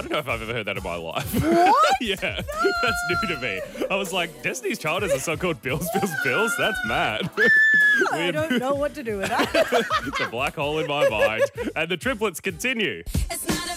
don't know if I've ever heard that in my life. What? Yeah, that's new to me. I was like, Destiny's Child is a song called Bills, Bills, Bills? That's mad. I don't know what to do with that. It's a black hole in my mind. And the triplets continue. It's